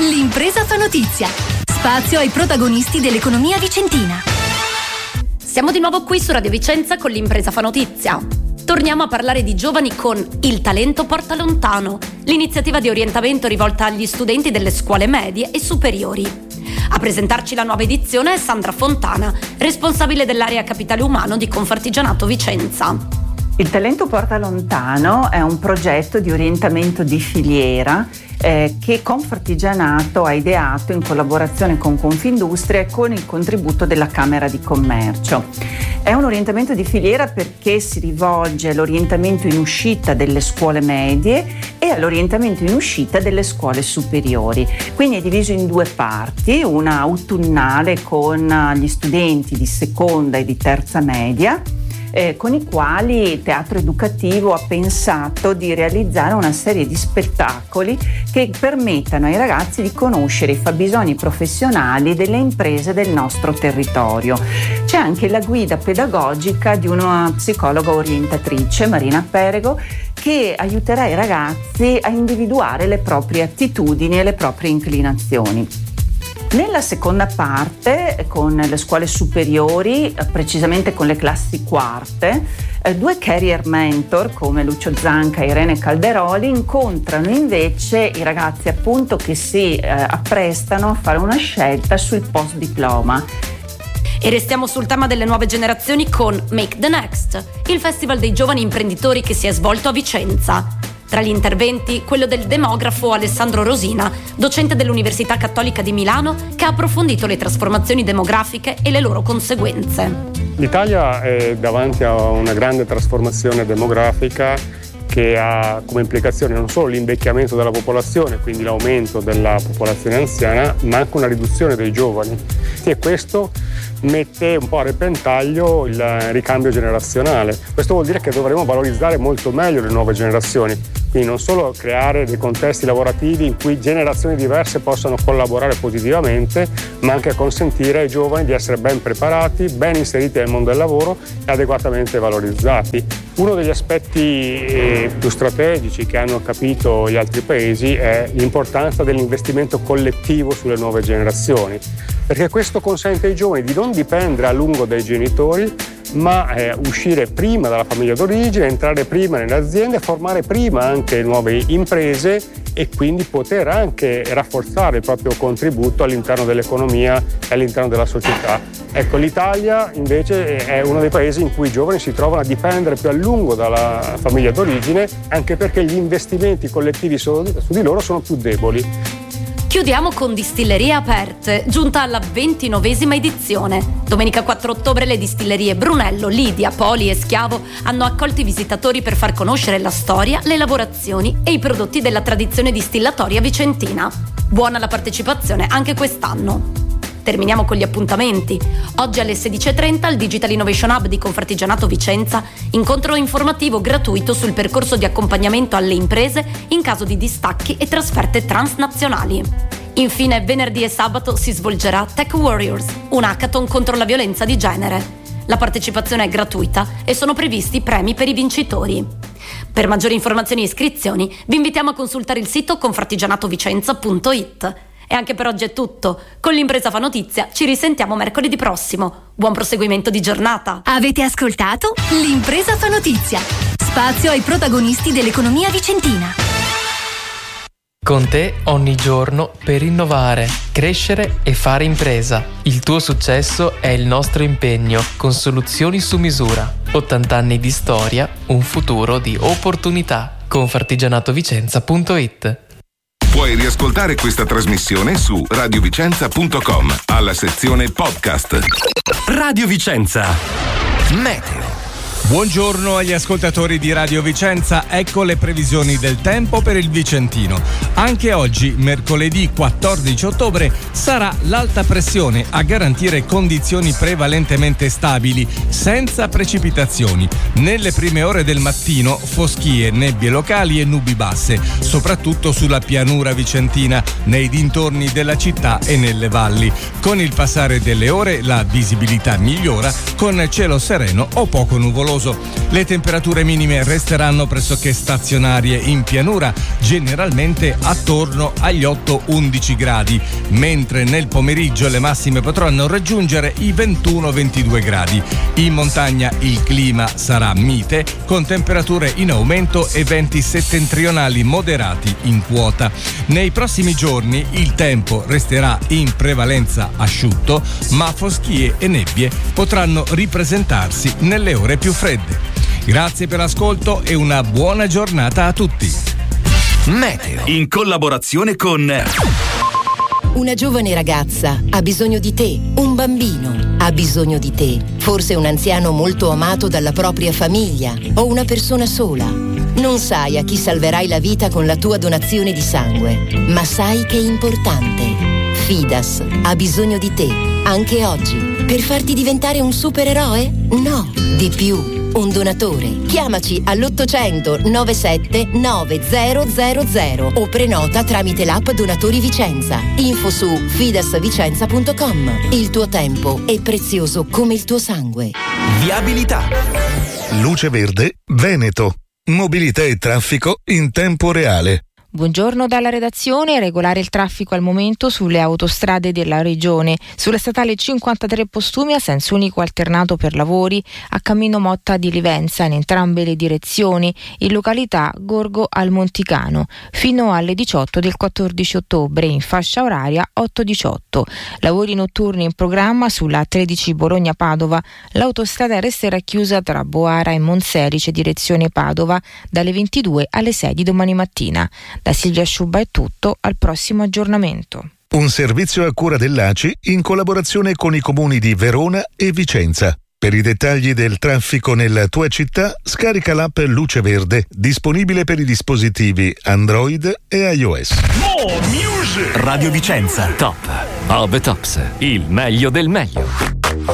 L'impresa fa notizia. Spazio ai protagonisti dell'economia vicentina. Siamo di nuovo qui su Radio Vicenza con l'Impresa fa notizia. Torniamo a parlare di giovani con Il talento porta lontano, l'iniziativa di orientamento rivolta agli studenti delle scuole medie e superiori. A presentarci la nuova edizione è Sandra Fontana, responsabile dell'area capitale umano di Confartigianato Vicenza. Il talento porta lontano è un progetto di orientamento di filiera che Confartigianato ha ideato in collaborazione con Confindustria e con il contributo della Camera di Commercio. È un orientamento di filiera perché si rivolge all'orientamento in uscita delle scuole medie e all'orientamento in uscita delle scuole superiori. Quindi è diviso in due parti, una autunnale con gli studenti di seconda e di terza media, con i quali Teatro Educativo ha pensato di realizzare una serie di spettacoli che permettano ai ragazzi di conoscere i fabbisogni professionali delle imprese del nostro territorio. C'è anche la guida pedagogica di una psicologa orientatrice, Marina Perego, che aiuterà i ragazzi a individuare le proprie attitudini e le proprie inclinazioni. Nella seconda parte, con le scuole superiori, precisamente con le classi quarte, due career mentor come Lucio Zanca e Irene Calderoli incontrano invece i ragazzi appunto che si apprestano a fare una scelta sul post diploma. E restiamo sul tema delle nuove generazioni con Make the Next, il festival dei giovani imprenditori che si è svolto a Vicenza. Tra gli interventi, quello del demografo Alessandro Rosina, docente dell'Università Cattolica di Milano, che ha approfondito le trasformazioni demografiche e le loro conseguenze. L'Italia è davanti a una grande trasformazione demografica che ha come implicazione non solo l'invecchiamento della popolazione, quindi l'aumento della popolazione anziana, ma anche una riduzione dei giovani. E questo mette un po' a repentaglio il ricambio generazionale. Questo vuol dire che dovremo valorizzare molto meglio le nuove generazioni, quindi non solo creare dei contesti lavorativi in cui generazioni diverse possano collaborare positivamente, ma anche consentire ai giovani di essere ben preparati, ben inseriti nel mondo del lavoro e adeguatamente valorizzati. Uno degli aspetti più strategici che hanno capito gli altri paesi è l'importanza dell'investimento collettivo sulle nuove generazioni, perché questo consente ai giovani di non dipendere a lungo dai genitori, ma uscire prima dalla famiglia d'origine, entrare prima nelle aziende, formare prima anche nuove imprese e quindi poter anche rafforzare il proprio contributo all'interno dell'economia e all'interno della società. Ecco, l'Italia invece è uno dei paesi in cui i giovani si trovano a dipendere più a lungo dalla famiglia d'origine, anche perché gli investimenti collettivi su di loro sono più deboli. Chiudiamo con Distillerie Aperte, giunta alla 29esima edizione. Domenica 4 ottobre le distillerie Brunello, Lidia, Poli e Schiavo hanno accolto i visitatori per far conoscere la storia, le lavorazioni e i prodotti della tradizione distillatoria vicentina. Buona la partecipazione anche quest'anno. Terminiamo con gli appuntamenti. Oggi alle 16:30 al Digital Innovation Hub di Confartigianato Vicenza, incontro informativo gratuito sul percorso di accompagnamento alle imprese in caso di distacchi e trasferte transnazionali. Infine, venerdì e sabato si svolgerà Tech Warriors, un hackathon contro la violenza di genere. La partecipazione è gratuita e sono previsti premi per i vincitori. Per maggiori informazioni e iscrizioni vi invitiamo a consultare il sito confartigianatovicenza.it. E anche per oggi è tutto. Con l'Impresa fa notizia ci risentiamo mercoledì prossimo. Buon proseguimento di giornata. Avete ascoltato L'Impresa fa notizia. Spazio ai protagonisti dell'economia vicentina. Con te ogni giorno per innovare, crescere e fare impresa. Il tuo successo è il nostro impegno, con soluzioni su misura. 80 anni di storia, un futuro di opportunità. Confartigianatovicenza.it. Puoi riascoltare questa trasmissione su radiovicenza.com alla sezione podcast. Radio Vicenza. Meteo. Buongiorno agli ascoltatori di Radio Vicenza, ecco le previsioni del tempo per il Vicentino. Anche oggi, mercoledì 14 ottobre, sarà l'alta pressione a garantire condizioni prevalentemente stabili, senza precipitazioni. Nelle prime ore del mattino, foschie, nebbie locali e nubi basse, soprattutto sulla pianura vicentina, nei dintorni della città e nelle valli. Con il passare delle ore, la visibilità migliora, con cielo sereno o poco nuvoloso nuvoloso. Le temperature minime resteranno pressoché stazionarie in pianura, generalmente attorno agli 8-11 gradi, mentre nel pomeriggio le massime potranno raggiungere i 21-22 gradi. In montagna il clima sarà mite, con temperature in aumento e venti settentrionali moderati in quota. Nei prossimi giorni il tempo resterà in prevalenza asciutto, ma foschie e nebbie potranno ripresentarsi nelle ore più fredde. Grazie per l'ascolto e una buona giornata a tutti. Meteo, in collaborazione con... Una giovane ragazza ha bisogno di te, un bambino ha bisogno di te, forse un anziano molto amato dalla propria famiglia o una persona sola. Non sai a chi salverai la vita con la tua donazione di sangue, ma sai che è importante. Fidas ha bisogno di te, anche oggi, per farti diventare un supereroe? No, di più. Un donatore. Chiamaci all'800 97 9000 o prenota tramite l'app Donatori Vicenza. Info su fidasvicenza.com. Il tuo tempo è prezioso come il tuo sangue. Viabilità. Luce Verde Veneto. Mobilità e traffico in tempo reale. Buongiorno dalla redazione. Regolare il traffico al momento sulle autostrade della regione. Sulla statale 53 Postumi a senso unico alternato per lavori a Cammino Motta di Livenza in entrambe le direzioni, in località Gorgo al Monticano, fino alle 18 del 14 ottobre in fascia oraria 8-18. Lavori notturni in programma sulla 13 Bologna-Padova. L'autostrada resterà chiusa tra Boara e Monselice direzione Padova dalle 22 alle 6 di domani mattina. Da Silvia Sciubba è tutto, al prossimo aggiornamento. Un servizio a cura dell'ACI in collaborazione con i comuni di Verona e Vicenza. Per i dettagli del traffico nella tua città, scarica l'app Luce Verde, disponibile per i dispositivi Android e iOS. Radio Vicenza, top of the tops, il meglio del meglio.